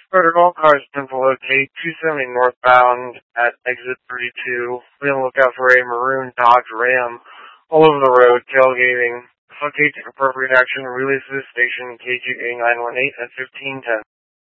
Ordered all cars to below gate 270 northbound at exit 32. Be on the lookout for a maroon Dodge Ram all over the road, tailgating. Suffocate appropriate action, release to the station, KG 8918 at 1510.